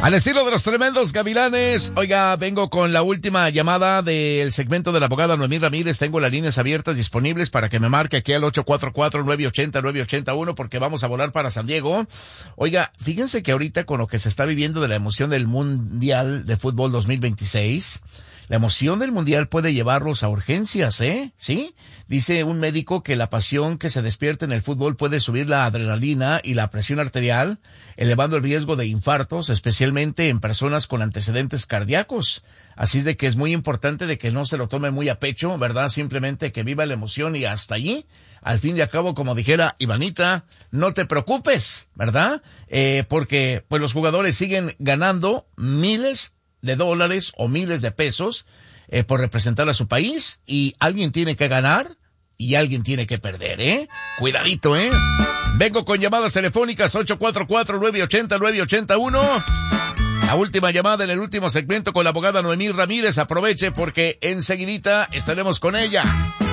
Al estilo de los tremendos gavilanes, oiga, vengo con la última llamada del segmento de la abogada Noemí Ramírez. Tengo las líneas abiertas disponibles para que me marque aquí al 844-980-981 porque vamos a volar para San Diego. Oiga, fíjense que ahorita con lo que se está viviendo de la emoción del Mundial de Fútbol 2026, la emoción del Mundial puede llevarlos a urgencias, ¿sí? Dice un médico que la pasión que se despierta en el fútbol puede subir la adrenalina y la presión arterial, elevando el riesgo de infartos, especialmente en personas con antecedentes cardíacos. Así es de que es muy importante de que no se lo tome muy a pecho, ¿verdad? Simplemente que viva la emoción y hasta allí. Al fin y al cabo, como dijera Ivanita, no te preocupes, ¿verdad? Porque pues los jugadores siguen ganando miles de dólares o miles de pesos por representar a su país, y alguien tiene que ganar y alguien tiene que perder, Cuidadito, Vengo con llamadas telefónicas 844-980-981. La última llamada en el último segmento con la abogada Noemí Ramírez. Aproveche porque enseguidita estaremos con ella.